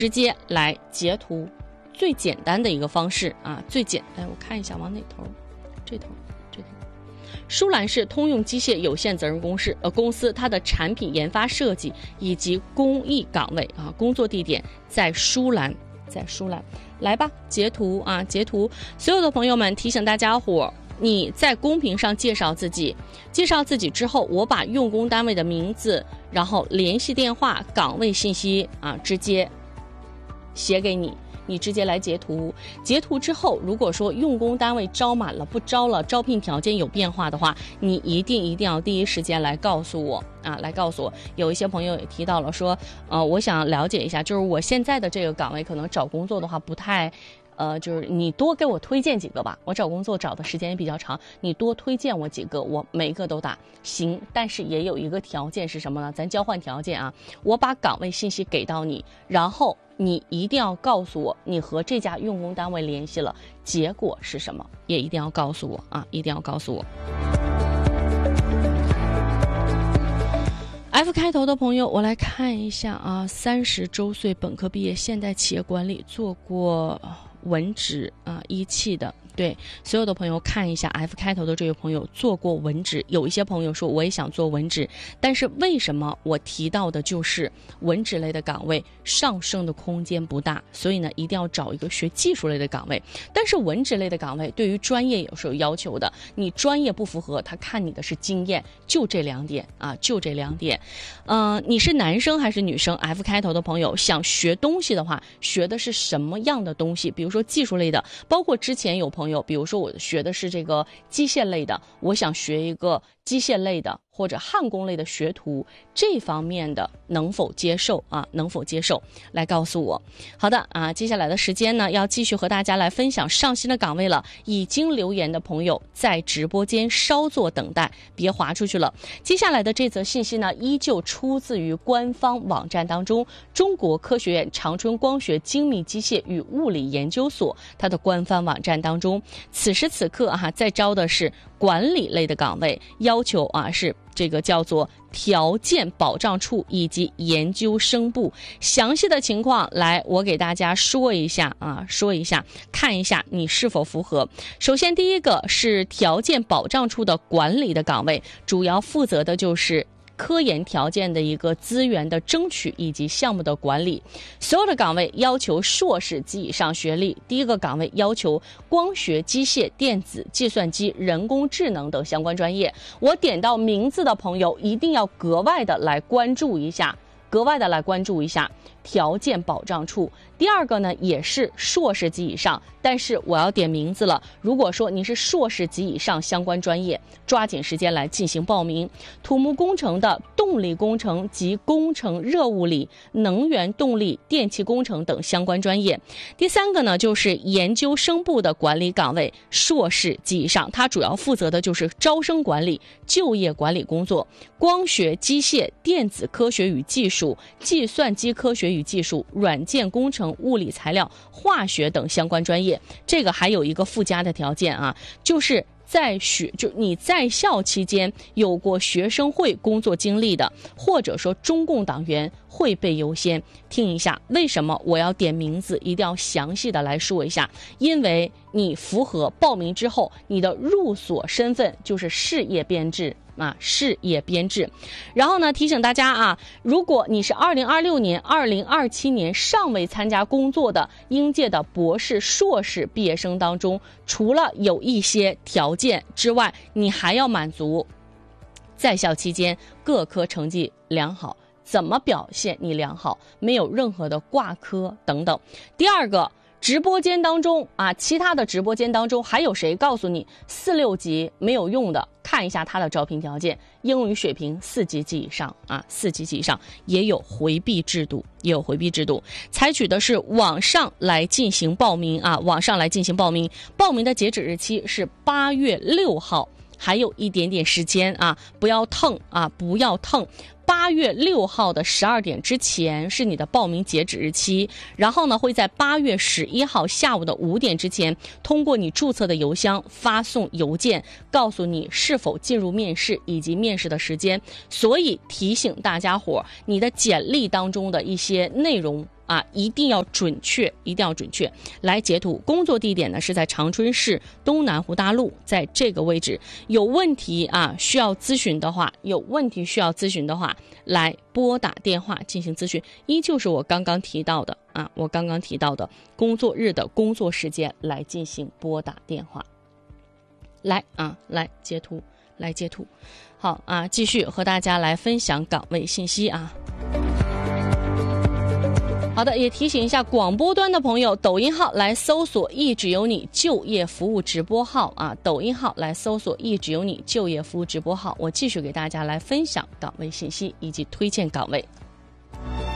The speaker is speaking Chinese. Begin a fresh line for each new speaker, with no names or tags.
直接来截图，最简单的一个方式啊，我看一下往哪头，这头。舒兰是通用机械有限责任公司，它的产品研发设计以及工艺岗位啊，工作地点在舒兰，来吧，截图啊，截图！所有的朋友们，提醒大家伙，你在公屏上介绍自己之后，我把用工单位的名字，然后联系电话、岗位信息啊，直接写给你。你直接来截图，截图之后，如果说用工单位招满了不招了，招聘条件有变化的话，你一定要第一时间来告诉我啊，来告诉我。有一些朋友也提到了说，我想了解一下，就是我现在的这个岗位可能找工作的话不太。就是你多给我推荐几个吧，我找工作找的时间也比较长，你多推荐我几个，我每一个都打行。但是也有一个条件是什么呢？咱交换条件啊，我把岗位信息给到你，然后你一定要告诉我你和这家用工单位联系了，结果是什么，也一定要告诉我啊，一定要告诉我。F 开头的朋友，我来看一下啊，30周岁，本科毕业，现代企业管理，做过文职啊，一汽的。对，所有的朋友看一下 F 开头的这位朋友做过文职，有一些朋友说我也想做文职，但是为什么我提到的就是文职类的岗位上升的空间不大，所以呢一定要找一个学技术类的岗位。但是文职类的岗位对于专业有是有要求的，你专业不符合，他看你的是经验，就这2点啊，就这2点。你是男生还是女生 ？F 开头的朋友想学东西的话，学的是什么样的东西？比如说技术类的，包括之前有朋友，比如说我学的是这个机械类的，我想学一个机械类的或者焊工类的学徒，这方面的能否接受啊？能否接受？来告诉我。好的啊，接下来的时间呢，要继续和大家来分享上新的岗位了。已经留言的朋友在直播间稍作等待，别划出去了。接下来的这则信息呢，依旧出自于官方网站当中，中国科学院长春光学精密机械与物理研究所它的官方网站当中，此时此刻在招的是管理类的岗位，要求是这个叫做条件保障处以及研究生部。详细的情况来我给大家说一下，看一下你是否符合。首先第一个是条件保障处的管理的岗位，主要负责的就是科研条件的一个资源的争取以及项目的管理。所有的岗位要求硕士及以上学历。第一个岗位要求光学、机械、电子、计算机、人工智能等相关专业。我点到名字的朋友一定要格外的来关注一下条件保障处。第二个呢也是硕士及以上，但是我要点名字了，如果说你是硕士及以上相关专业，抓紧时间来进行报名。土木工程的动力工程及工程热物理、能源动力、电气工程等相关专业。第三个呢就是研究生部的管理岗位，硕士及以上，它主要负责的就是招生管理、就业管理工作，光学、机械、电子科学与技术、计算机科学与技术、软件工程、物理材料、化学等相关专业。这个还有一个附加的条件就是你在校期间有过学生会工作经历的，或者说中共党员会被优先。听一下为什么我要点名字，一定要详细的来说一下，因为你符合报名之后，你的入所身份就是事业编制。然后呢，提醒大家如果你是2026年、2027年尚未参加工作的应届的博士、硕士毕业生当中，除了有一些条件之外，你还要满足在校期间各科成绩良好。怎么表现你良好？没有任何的挂科等等。第二个，直播间当中其他的直播间当中还有谁告诉你4、6级没有用的？看一下他的招聘条件，英语水平4级及以上4级及以上，也有回避制度，采取的是网上来进行报名报名的截止日期是8月6号，还有一点点时间不要腾8月6号的12点之前是你的报名截止日期，然后呢会在8月11号下午的5点之前通过你注册的邮箱发送邮件，告诉你是否进入面试以及面试的时间。所以提醒大家伙，你的简历当中的一些内容啊，一定要准确，一定要准确。来截图，工作地点呢是在长春市东南湖大路，在这个位置。有问题啊，需要咨询的话，来拨打电话进行咨询，依旧是我刚刚提到的啊，工作日的工作时间来进行拨打电话。来截图。好啊，继续和大家来分享岗位信息啊。好的，也提醒一下广播端的朋友，抖音号来搜索一直有你就业服务直播号啊，抖音号来搜索一直有你就业服务直播号，我继续给大家来分享岗位信息以及推荐岗位。